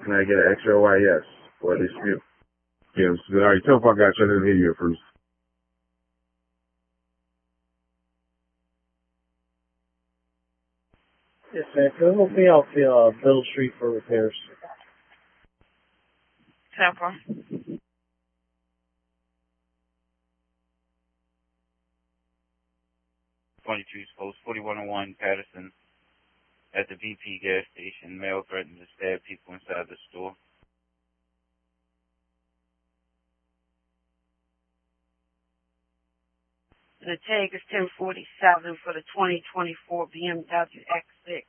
Can I get an extra YS for this view? Yeah, so, all right, tell if I got you. I didn't hear you at first. Yes, man. It'll be out to Middle Street for repairs. Temple. 22 Post 4101 Patterson at the BP gas station. Male threatened to stab people inside the store. The tag is 1047 for the 2024 BMW X6.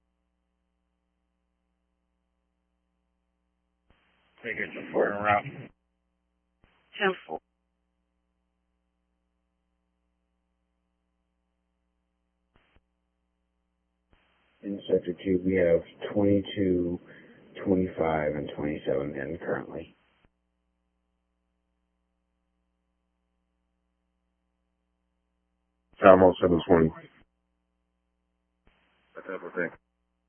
Figures reporting around. 10-4. In Sector 2, we have 22, 25, and 27 in currently. Time on 720. That type of thing.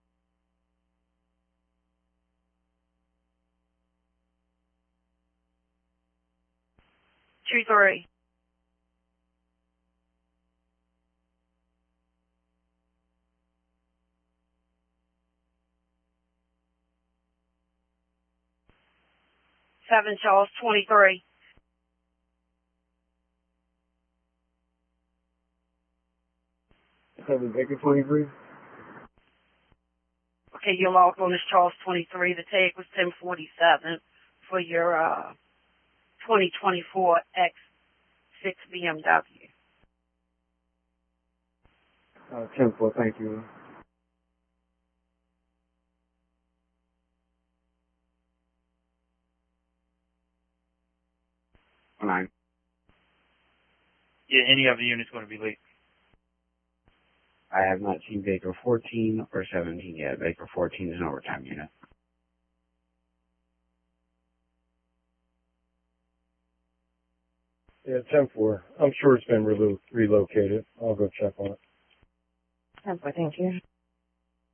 Two, three. Seven Charles 23. Seven Baker 23. Okay, you're logged on as Charles 23. The tag was 1047 for your 2024 X6 BMW. 10-4, thank you. Nine. Yeah, any other units going to be late? I have not seen Baker 14 or 17 yet. Baker 14 is an overtime unit. Yeah, 10-4. I'm sure it's been relocated. I'll go check on it. 10-4, thank you.